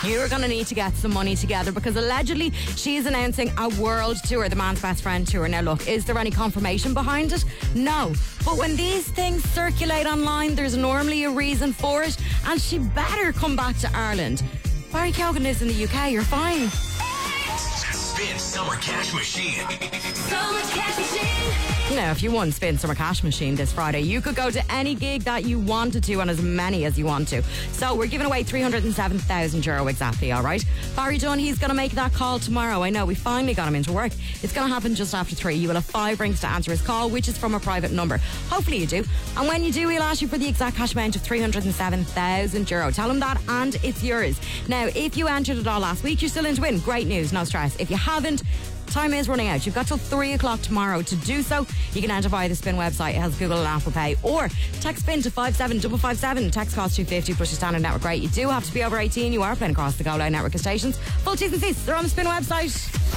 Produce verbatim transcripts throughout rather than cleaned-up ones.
You're going to need to get some money together because allegedly she's announcing a world tour, the Man's Best Friend tour. Now look, is there any confirmation behind it? No. But when these things circulate online, there's normally a reason for it, and she better come back to Ireland. Barry Keoghan lives in the U K, you're fine. Spin Summer Cash Machine. Summer Cash Machine. Now, if you won Spin Summer Cash Machine this Friday, you could go to any gig that you wanted to and as many as you want to. So we're giving away three hundred seven thousand euro exactly, all right? Barry Dunn, he's going to make that call tomorrow. I know, we finally got him into work. It's going to happen just after three. You will have five rings to answer his call, which is from a private number. Hopefully you do. And when you do, he'll ask you for the exact cash amount of three hundred seven thousand euro. Tell him that and it's yours. Now, if you entered it all last week, you're still in to win. Great news, no stress. If you haven't, time is running out. You've got till three o'clock tomorrow to do so. You can enter via the Spin website. It has Google and Apple Pay. Or text Spin to five seven five five seven. Text costs two fifty plus your standard network rate. You do have to be over eighteen. You are playing across the Go Loud network of stations. Full T's and C's. They're on the Spin website.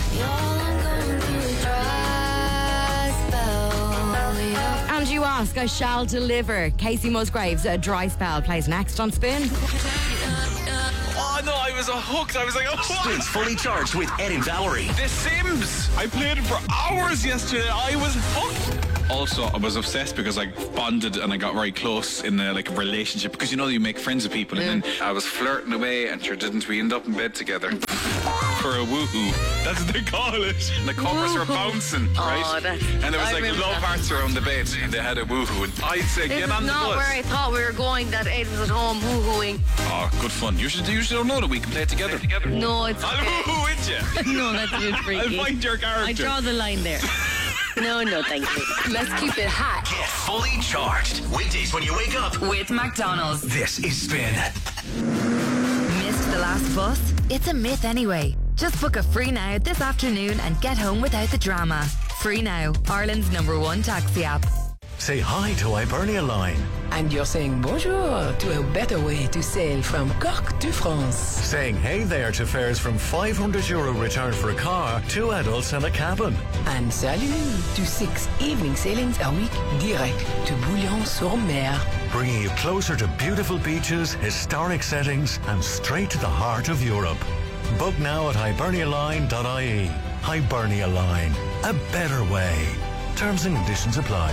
And you ask, I shall deliver. Casey Musgraves, a Dry Spell, plays next on Spin. Oh no, I was hooked. I was like, oh, Spin's Fully Charged with Ed and Valerie. The Sims. I played it for hours yesterday. I was hooked. Also, I was obsessed because I bonded and I got very close in a, like a relationship, because you know you make friends with people, and then I was flirting away, and sure didn't we end up in bed together for a woohoo? That's what they call it. And the covers were bouncing, right? Oh, that's, and there was I like remember love that. hearts around the bed, and they had a woohoo. And I'd say, This get is on the not bus. where I thought we were going. That Ed was at home woohooing. Oh, good fun. You should, you should know that we can play it together. No, it's I'll okay. woohoo with you. No, that's a bit freaky. I'll find your character. I draw the line there. No, no, thank you. Let's keep it hot. Get fully charged. Weekdays when you wake up. With McDonald's. This is Spin. Missed the last bus? It's a myth anyway. Just book a Free Now this afternoon and get home without the drama. Free Now, Ireland's number one taxi app. Say hi to Hibernia Line. And you're saying bonjour to a better way to sail from Cork to France. Saying hey there to fares from five hundred euro return for a car, two adults and a cabin. And salut to six evening sailings a week direct to Bouillon-sur-Mer. Bringing you closer to beautiful beaches, historic settings and straight to the heart of Europe. Book now at hibernia line dot I E. Hibernia Line. A better way. Terms and conditions apply.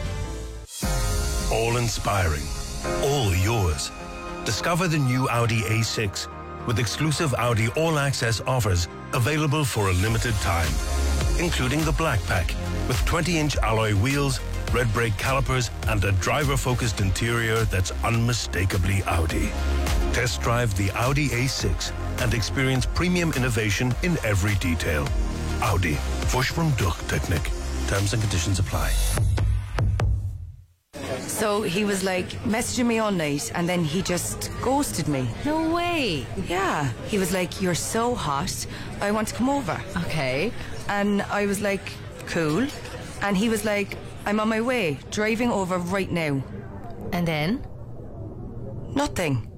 All inspiring, all yours. Discover the new Audi A six with exclusive Audi All Access offers available for a limited time, including the Black Pack with twenty inch alloy wheels, red brake calipers, and a driver-focused interior that's unmistakably Audi. Test drive the Audi A six and experience premium innovation in every detail. Audi. Fush from Durchtechnik. Terms and conditions apply. So he was like messaging me all night and then he just ghosted me. No way. Yeah. He was like, you're so hot, I want to come over. Okay. And I was like, cool. And he was like, I'm on my way, driving over right now. And then? Nothing.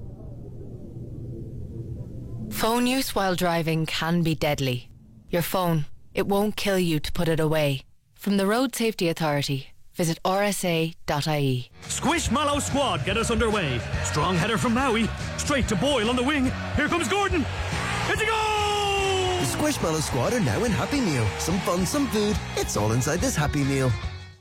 Phone use while driving can be deadly. Your phone, it won't kill you to put it away. From the Road Safety Authority, visit r s a dot I E. Squishmallow squad get us underway. Strong header from Maui. Straight to Boyle on the wing. Here comes Gordon. It's a goal! The Squishmallow squad are now in Happy Meal. Some fun, some food. It's all inside this Happy Meal.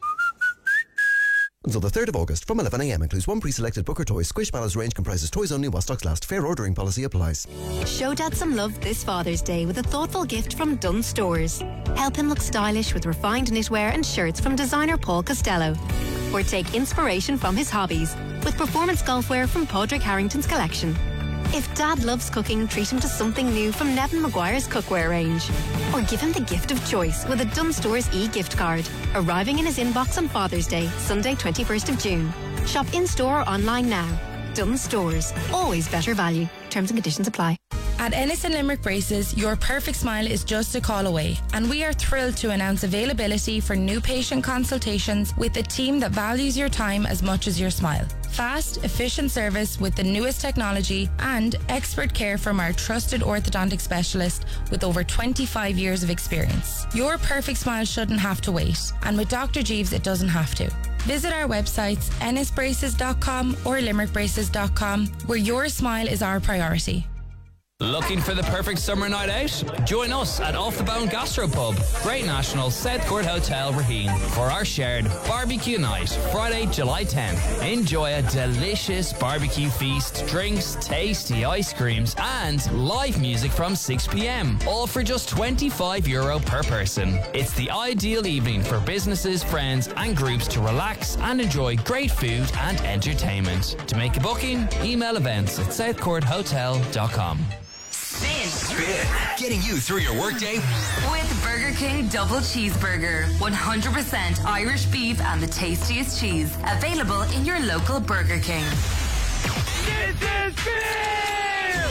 Until the third of August from eleven a m includes one pre-selected Booker toy. Squishmallow's range comprises toys only while stocks last. Fair ordering policy applies. Show Dad some love this Father's Day with a thoughtful gift from Dunn Stores. Help him look stylish with refined knitwear and shirts from designer Paul Costello. Or take inspiration from his hobbies with performance golfwear from Padraig Harrington's collection. If Dad loves cooking, treat him to something new from Nevin Maguire's cookware range. Or give him the gift of choice with a Dunn Stores e-gift card, arriving in his inbox on Father's Day, Sunday twenty-first of June. Shop in-store or online now. Dunn Stores. Always better value. Terms and conditions apply. At Ennis and Limerick Braces, your perfect smile is just a call away, and we are thrilled to announce availability for new patient consultations with a team that values your time as much as your smile. Fast, efficient service with the newest technology and expert care from our trusted orthodontic specialist with over twenty-five years of experience. Your perfect smile shouldn't have to wait, and with Doctor Jeeves it doesn't have to. Visit our websites ennis braces dot com or limerick braces dot com, where your smile is our priority. Looking for the perfect summer night out? Join us at Off the Bone Gastropub, Great National, South Court Hotel, Raheen, for our shared barbecue night, Friday, July tenth. Enjoy a delicious barbecue feast, drinks, tasty ice creams, and live music from six p.m. All for just twenty-five euro per person. It's the ideal evening for businesses, friends, and groups to relax and enjoy great food and entertainment. To make a booking, email events at south court hotel dot com. Spin. Spin. Getting you through your workday with Burger King Double Cheeseburger. one hundred percent Irish beef and the tastiest cheese. Available in your local Burger King. This is Spin!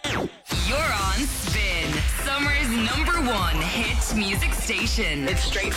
You're on Spin, summer's number one hit music station. It's straight